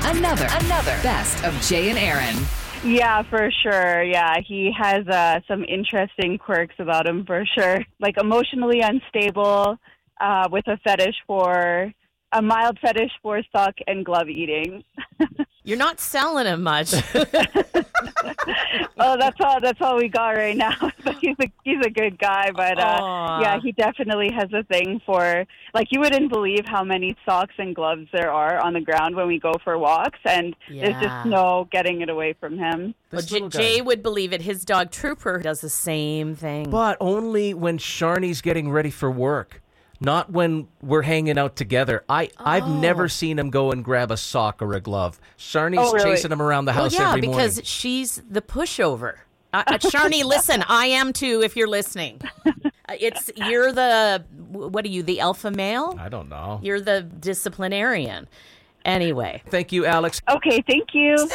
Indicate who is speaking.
Speaker 1: Another Best of Jay and Aaron.
Speaker 2: Yeah, for sure. Yeah, he has some interesting quirks about him for sure. Like emotionally unstable, with a mild fetish for sock and glove eating.
Speaker 3: You're not selling him much.
Speaker 2: Oh, that's all we got right now. But he's a good guy, but yeah, he definitely has a thing for, like, you wouldn't believe how many socks and gloves there are on the ground when we go for walks, and there's just no getting it away from him.
Speaker 3: Well, Jay would believe it. His dog Trooper does the same thing.
Speaker 4: But only when Sharnie's getting ready for work. Not when we're hanging out together. I've never seen him go and grab a sock or a glove. Sharnie's chasing him around the house every morning.
Speaker 3: Yeah, because she's the pushover. Sharnie, listen, I am too if you're listening. You're the alpha male?
Speaker 4: I don't know.
Speaker 3: You're the disciplinarian. Anyway.
Speaker 4: Thank you, Alex.
Speaker 2: Okay, thank you.